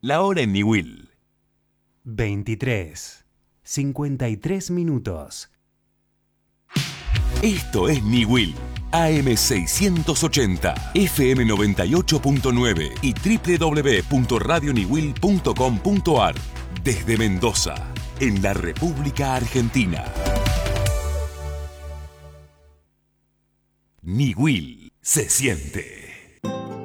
La hora en Niwil. 23:53. Esto es Niwil. AM680, FM 98.9 y www.radioniwil.com.ar. Desde Mendoza, en la República Argentina. Niwil se siente.